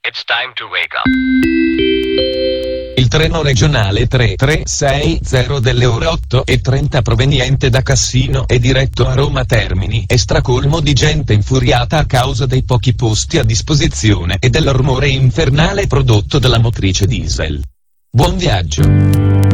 It's time to wake up. Il treno regionale 3360 delle ore 8:30 proveniente da Cassino è diretto a Roma Termini e stracolmo di gente infuriata a causa dei pochi posti a disposizione e del rumore infernale prodotto dalla motrice diesel. Buon viaggio!